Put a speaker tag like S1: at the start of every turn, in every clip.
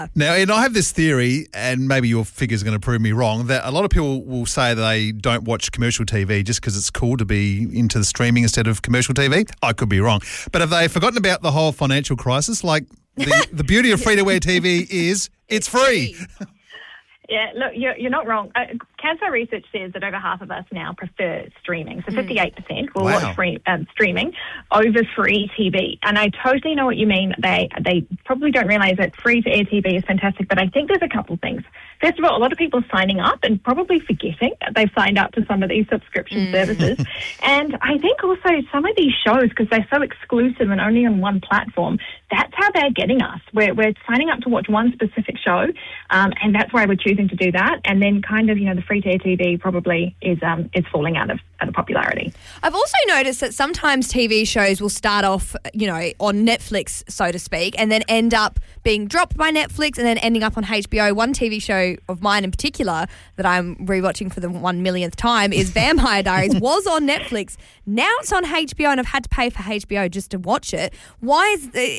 S1: Now, and I have this theory, and maybe your figures are going to prove me wrong, that a lot of people will say they don't watch commercial TV just because it's cool to be into the streaming instead of commercial TV. I could be wrong. But have they forgotten about the whole financial crisis? Like, the beauty of free-to-air TV is it's free.
S2: Yeah, look, you're not wrong. Canstar research says that over half of us now prefer streaming. So 58% will watch streaming over free TV. And I totally know what you mean. They probably don't realise that free-to-air TV is fantastic, but I think there's a couple things. First of all, a lot of people are signing up and probably forgetting that they've signed up to some of these subscription services. And I think also some of these shows, because they're so exclusive and only on one platform, that's how they're getting us. We're signing up to watch one specific show, and that's why we're choosing to do that. And then kind of, the free-to-air TV probably is falling out of popularity.
S3: I've also noticed that sometimes TV shows will start off, on Netflix, so to speak, and then end up being dropped by Netflix and then ending up on HBO. One TV show of mine in particular that I'm rewatching for the 1 millionth time is Vampire Diaries. Was on Netflix. Now it's on HBO, and I've had to pay for HBO just to watch it. Why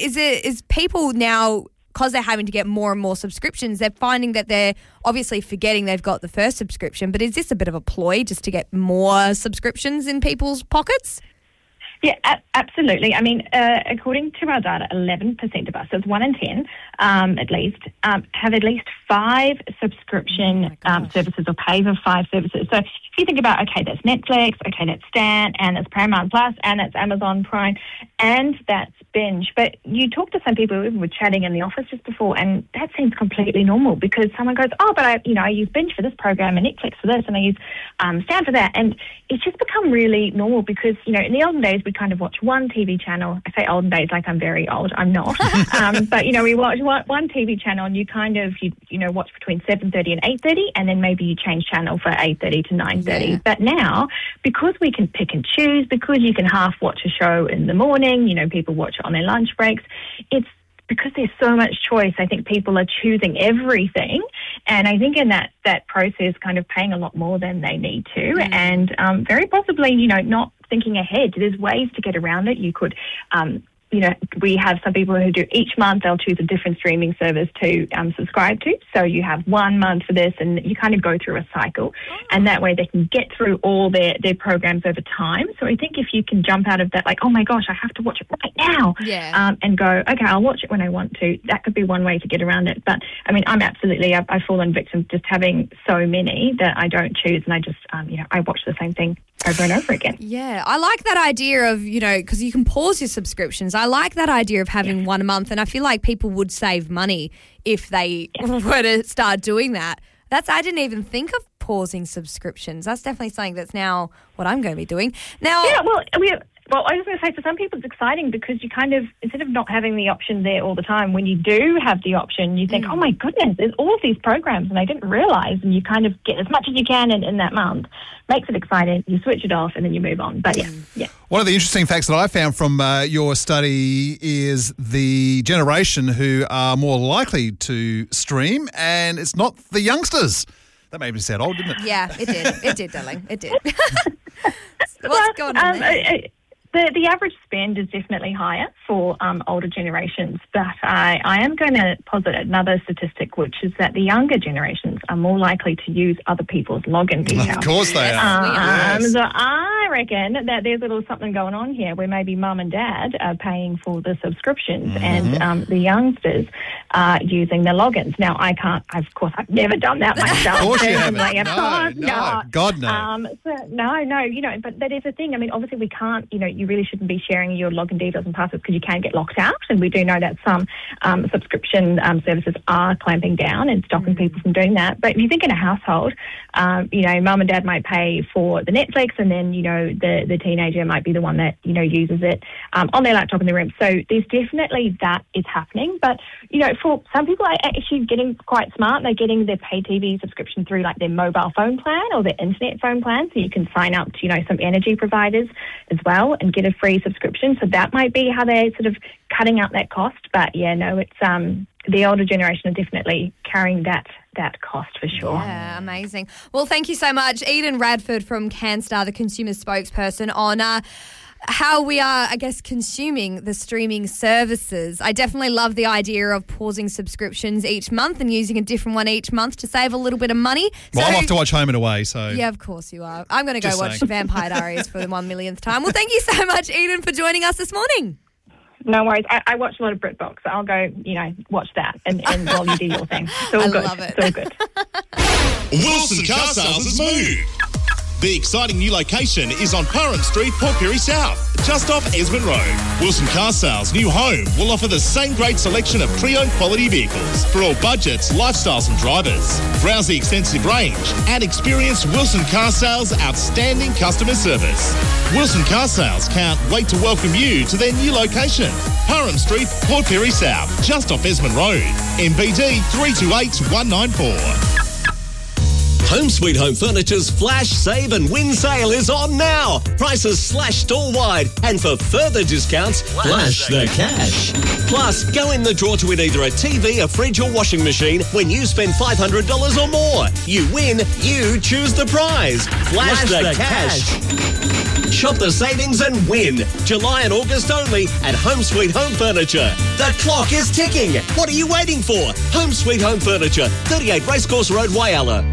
S3: is people now, because they're having to get more and more subscriptions, they're finding that they're obviously forgetting they've got the first subscription, but is this a bit of a ploy just to get more subscriptions in people's pockets?
S2: Yeah, absolutely. I mean, according to our data, 11% of us, so it's 1 in 10 at least, have at least 5 subscription services or pay for 5 services. So if you think about, okay, that's Netflix, okay, that's Stan, and that's Paramount Plus, and that's Amazon Prime, and that's Binge. But you talk to some people, we were chatting in the office just before, and that seems completely normal because someone goes, oh, but I use Binge for this program and Netflix for this, and I use Stan for that. And it's just become really normal because, in the olden days, we kind of watch one TV channel. I say olden days like I'm very old. I'm not. But, we watch one TV channel and you kind of, watch between 7:30 and 8:30, and then maybe you change channel for 8:30 to 9:30. Yeah. But now, because we can pick and choose, because you can half watch a show in the morning, people watch it on their lunch breaks, it's because there's so much choice. I think people are choosing everything, and I think in that process kind of paying a lot more than they need to, and very possibly, not thinking ahead. There's ways to get around it. You could we have some people who do each month, they'll choose a different streaming service to subscribe to. So you have 1 month for this, and you kind of go through a cycle. And that way they can get through all their programs over time. So I think if you can jump out of that, like, oh my gosh, I have to watch it right now, and go, okay, I'll watch it when I want to. That could be one way to get around it. But I mean, I've fallen victim to just having so many that I don't choose, and I just, I watch the same thing over and over again.
S3: Yeah, I like that idea of, because you can pause your subscriptions. I like that idea of having 1 month, and I feel like people would save money if they were to start doing that. I didn't even think of pausing subscriptions. That's definitely something that's now what I'm going to be doing. Now,
S2: Well, I was going to say, for some people it's exciting because you kind of, instead of not having the option there all the time, when you do have the option, you think, oh my goodness, there's all of these programs and I didn't realise, and you kind of get as much as you can in that month. Makes it exciting. You switch it off and then you move on. But yeah.
S1: One of the interesting facts that I found from your study is the generation who are more likely to stream, and it's not the youngsters. That made me sound old, didn't it?
S3: Yeah, it did. It did, darling. It did. What's going on there?
S2: The average spend is definitely higher for older generations, but I am going to posit another statistic, which is that the younger generations are more likely to use other people's login details.
S1: Of course they are.
S2: So I reckon that there's a little something going on here where maybe mum and dad are paying for the subscriptions and the youngsters are using the logins. Now, I've never done that myself.
S1: Of course you haven't.
S2: No.
S1: God, no.
S2: But that is a thing. I mean, obviously we can't, you really shouldn't be sharing your login details and passwords because you can get locked out, and we do know that some subscription services are clamping down and stopping people from doing that. But if you think in a household, mum and dad might pay for the Netflix, and then, the teenager might be the one that, uses it on their laptop in the room. So there's definitely that is happening. But, for some people are actually getting quite smart. They're getting their pay TV subscription through like their mobile phone plan or their internet phone plan. So you can sign up to, some energy providers as well and get a free subscription. So that might be how they're sort of cutting out that cost. But it's the older generation are definitely carrying that cost for sure.
S3: Yeah, amazing. Well, thank you so much, Eden Radford from Canstar, the consumer spokesperson, on how we are, I guess, consuming the streaming services. I definitely love the idea of pausing subscriptions each month and using a different one each month to save a little bit of money.
S1: Well, I'm off to watch Home and Away, so...
S3: Yeah, of course you are. I'm going to go
S1: Just
S3: watch
S1: saying.
S3: Vampire Diaries for the 1,000,000th time. Well, thank you so much, Eden, for joining us this morning.
S2: No worries. I watch a lot of BritBox, so I'll go, watch that and while you do your thing. It's all
S3: I
S2: good.
S3: love it.
S2: It's all good.
S4: Wilson Car Sales has moved. The exciting new location is on Parham Street, Port Pirie South, just off Esmond Road. Wilson Car Sales' new home will offer the same great selection of pre-owned quality vehicles for all budgets, lifestyles and drivers. Browse the extensive range and experience Wilson Car Sales' outstanding customer service. Wilson Car Sales can't wait to welcome you to their new location, Parham Street, Port Pirie South, just off Esmond Road, MBD 328194.
S5: Home Sweet Home Furniture's Flash, Save and Win sale is on now. Prices slashed store-wide, and for further discounts, flash the cash. Plus, go in the draw to win either a TV, a fridge or washing machine when you spend $500 or more. You win, you choose the prize. Flash the cash. Shop the savings and win. July and August only at Home Sweet Home Furniture. The clock is ticking. What are you waiting for? Home Sweet Home Furniture, 38 Racecourse Road, Whyalla.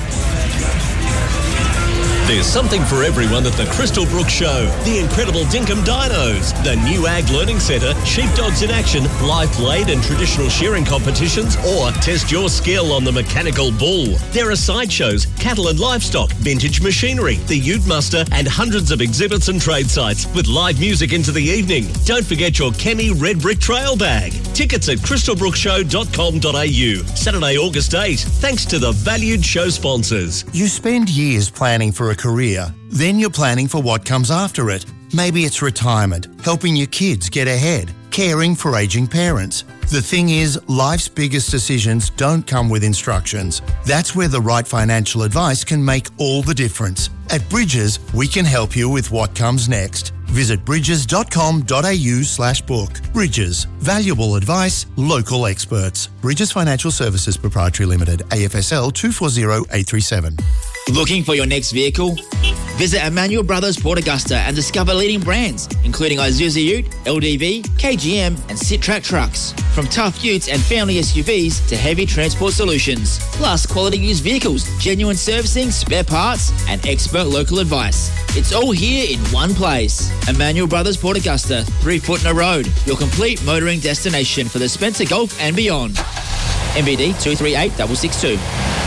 S5: There's something for everyone at the Crystal Brook Show. The incredible Dinkum Dinos, the new Ag Learning Centre, sheepdogs in action, live blade and traditional shearing competitions, or test your skill on the mechanical bull. There are sideshows, cattle and livestock, vintage machinery, the Ute Muster, and hundreds of exhibits and trade sites with live music into the evening. Don't forget your Kemi Red Brick Trail bag. Tickets at crystalbrookshow.com.au. Saturday, August 8. Thanks to the valued show sponsors.
S6: You spend years planning for a career, then you're planning for what comes after it. Maybe it's retirement, helping your kids get ahead, caring for aging parents. The thing is, life's biggest decisions don't come with instructions. That's where the right financial advice can make all the difference. At Bridges, we can help you with what comes next. Visit bridges.com.au/book. Bridges. Valuable advice, local experts. Bridges Financial Services Proprietary Limited, AFSL 240837.
S7: Looking for your next vehicle? Visit Emmanuel Brothers Port Augusta and discover leading brands, including Isuzu Ute, LDV, KGM and Sit-Track trucks. From tough utes and family SUVs to heavy transport solutions. Plus quality used vehicles, genuine servicing, spare parts and expert local advice. It's all here in one place. Emmanuel Brothers Port Augusta, 3 Footner Road, your complete motoring destination for the Spencer Golf and beyond. MBD 238662.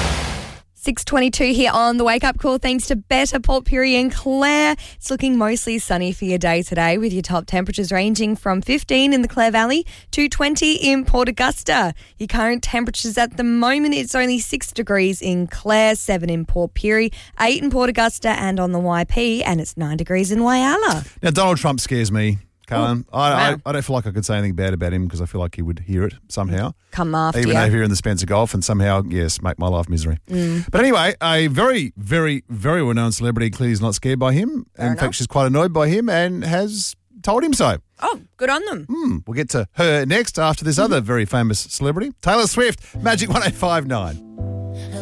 S3: 6:22 here on the Wake Up Call, thanks to Better Port Pirie and Clare. It's looking mostly sunny for your day today, with your top temperatures ranging from 15 in the Clare Valley to 20 in Port Augusta. Your current temperatures at the moment, it's only 6 degrees in Clare, 7 in Port Pirie, 8 in Port Augusta and on the YP, and it's 9 degrees in Whyalla.
S1: Now, Donald Trump scares me, Carlin.
S3: Wow.
S1: I don't feel like I could say anything bad about him because I feel like he would hear it somehow.
S3: Come after
S1: Even
S3: you.
S1: over here in the Spencer Golf and somehow, yes, make my life misery. But anyway, a very, very, very well-known celebrity clearly is not scared by him. In fact, she's quite annoyed by him and has told him so.
S3: Oh, good on them.
S1: We'll get to her next after this other very famous celebrity, Taylor Swift, Magic 1059.